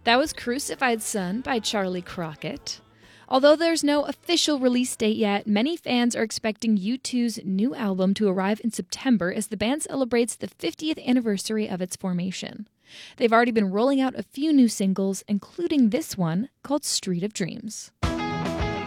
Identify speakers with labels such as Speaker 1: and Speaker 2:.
Speaker 1: That was Crucified Son by Charlie Crockett. Although there's no official release date yet, many fans are expecting U2's new album to arrive in September as the band celebrates the 50th anniversary of its formation. They've already been rolling out a few new singles, including this one called Street of Dreams.